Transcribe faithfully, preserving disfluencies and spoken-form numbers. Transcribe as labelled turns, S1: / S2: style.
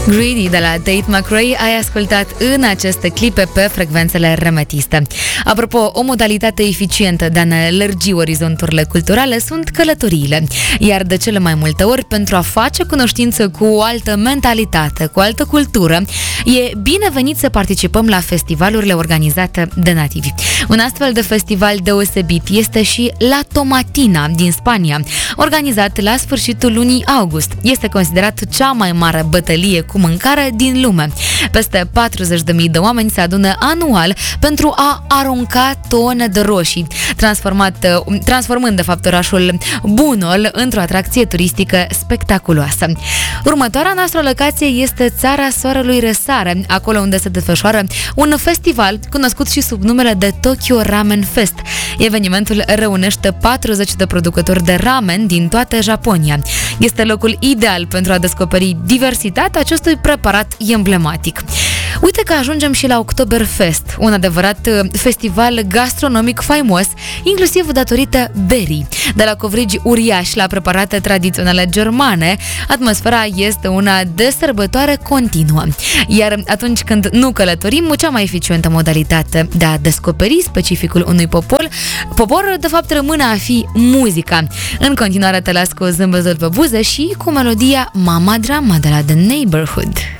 S1: Greedy de la Tate McRae ai ascultat în aceste clipe pe frecvențele remetiste. Apropo, o modalitate eficientă de a ne lărgi orizonturile culturale sunt călătoriile, iar de cele mai multe ori, pentru a face cunoștință cu o altă mentalitate, cu o altă cultură, e binevenit să participăm la festivalurile organizate de nativi. Un astfel de festival deosebit este și La Tomatina din Spania, organizat la sfârșitul lunii august. Este considerat cea mai mare bătălie cu mâncare din lume. Peste patruzeci de mii de oameni se adună anual pentru a arunca tone de roșii, transformat, transformând de fapt orașul Bunol într-o atracție turistică spectaculoasă. Următoarea noastră locație este Țara Soarelui Răsare, acolo unde se desfășoară un festival cunoscut și sub numele de Tokyo Ramen Fest. Evenimentul reunește patruzeci de producători de ramen din toată Japonia. Este locul ideal pentru a descoperi diversitatea acestui preparat emblematic. Uite că ajungem și la Oktoberfest, un adevărat festival gastronomic faimos, inclusiv datorită berii. De la covrigi uriași la preparate tradiționale germane, atmosfera este una de sărbătoare continuă. Iar atunci când nu călătorim, cea mai eficientă modalitate de a descoperi specificul unui popor, popor de fapt rămâne a fi muzica. În continuare te las cu zâmbetul pe buze și cu melodia Mama Drama de la The Neighborhood.